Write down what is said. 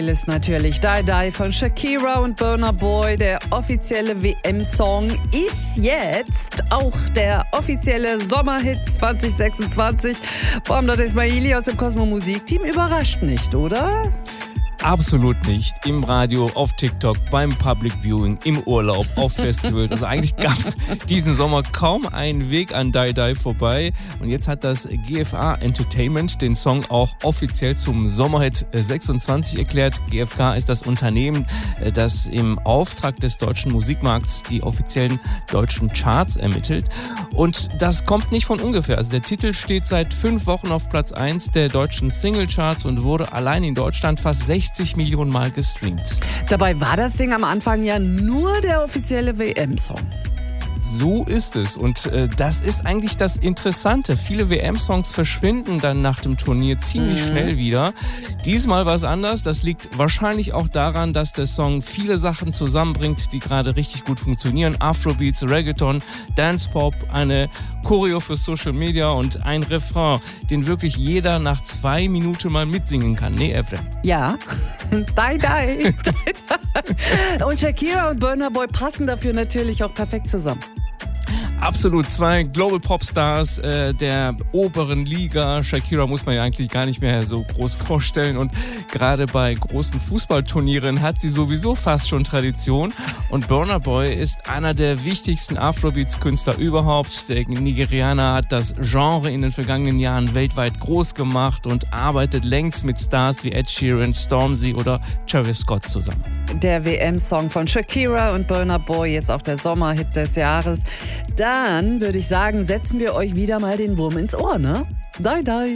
Ist natürlich Die Die von Shakira und Burna Boy. Der offizielle WM-Song ist jetzt auch der offizielle Sommerhit 2026. Bomdat Ismaili aus dem Cosmo Musikteam. Überrascht nicht, oder? Absolut nicht. Im Radio, auf TikTok, beim Public Viewing, im Urlaub, auf Festivals. Also eigentlich gab es diesen Sommer kaum einen Weg an Die Die vorbei. Und jetzt hat das GfK Entertainment den Song auch offiziell zum Sommerhit 26 erklärt. GfK ist das Unternehmen, das im Auftrag des deutschen Musikmarkts die offiziellen deutschen Charts ermittelt. Und das kommt nicht von ungefähr. Also der Titel steht seit 5 Wochen auf Platz 1 der deutschen Singlecharts und wurde allein in Deutschland fast 60 Millionen Mal gestreamt. Dabei war das Ding am Anfang ja nur der offizielle WM-Song. So ist es. Und das ist eigentlich das Interessante. Viele WM-Songs verschwinden dann nach dem Turnier ziemlich schnell wieder. Diesmal war es anders. Das liegt wahrscheinlich auch daran, dass der Song viele Sachen zusammenbringt, die gerade richtig gut funktionieren. Afrobeats, Reggaeton, Dance-Pop, eine Choreo für Social Media und ein Refrain, den wirklich jeder nach 2 Minuten mal mitsingen kann. Nee, Efrem? Ja, Die Die. Und Shakira und Burna Boy passen dafür natürlich auch perfekt zusammen. Absolut, 2 Global Popstars der oberen Liga. Shakira muss man ja eigentlich gar nicht mehr so groß vorstellen und gerade bei großen Fußballturnieren hat sie sowieso fast schon Tradition. Und Burna Boy ist einer der wichtigsten Afrobeats-Künstler überhaupt. Der Nigerianer hat das Genre in den vergangenen Jahren weltweit groß gemacht und arbeitet längst mit Stars wie Ed Sheeran, Stormzy oder Travis Scott zusammen. Der WM-Song von Shakira und Burna Boy, jetzt auch der Sommerhit des Jahres. Dann würde ich sagen, setzen wir euch wieder mal den Wurm ins Ohr, ne? Die Die.